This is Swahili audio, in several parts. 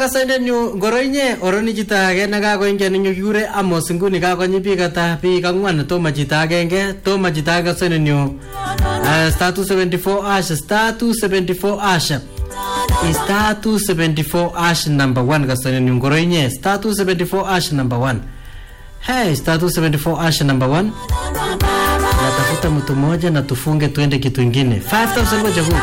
kasende nyu ngoroinye oroni chita age nakakoingia ninyo kikure Amos nguni kakonyi biik ata biik angwan toma chita agenge toma chita age kasende nyu star 274 ash star 274 ash star 274 ash number 1 kasende nyu ngoroinye star 274 ash number 1 hey star 274 ash number 1 natafuta mtu mmoja na tufunge tuende kitu kingine 5000 ngoja huu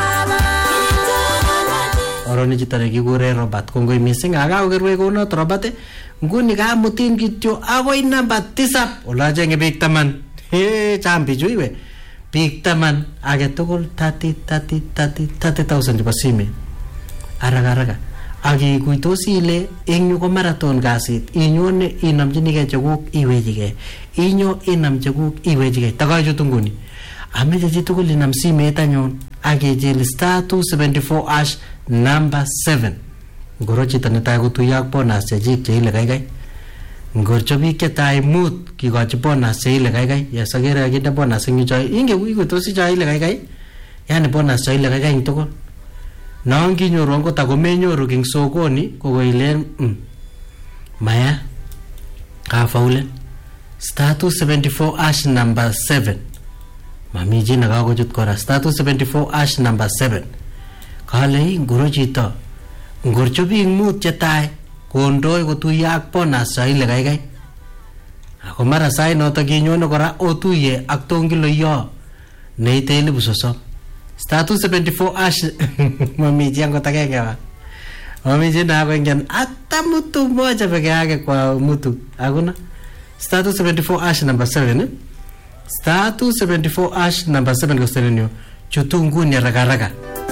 oroni chitare kikure Robert kongoi missing akakokerwe kounot Robert nguni kamutin kityo akoi namba 7 olachenge biik 10 cham bichu iwe biik 10 age tugul 30,000 chebo simet haraka akikuitosi ile eng yu ko marathon kasit inyone inamchinigei chekuk iwechigei inyo inam chekuk iwechigei takachutu nguni ameche chitugul inam simet anyun akechil star 274 ash number 7 ngoro chito netai kotuyo ak bonus chechik cheile kaikai ngorcho biik chetai mut kikochi bonus cheile kaikai yesakere akinde bonus eng yucho inge ikuitosi chaile kaikai yani bonus chaile kaikai eng tugul nonginyoru angot akomenyoru king sokoni kokoilen maya kafaulen star 274 ash number 7 mami chi nakakochut kora star 274 ash number 7 kale ngoro chito ngorcho biik mut chetai kondoi kotuyo ak bonus chaile kaikai ako mara sai noto kinyone kora otuye ak tongilo yo neite 30,000 star 274 ash mami chi angot agenge wa mami chi nakoingen hata mtu mmoja peke yake kwa mtu hakuna star 274 ash number 7 star 274 ash number 7 kostenenyo chutu nguni haraka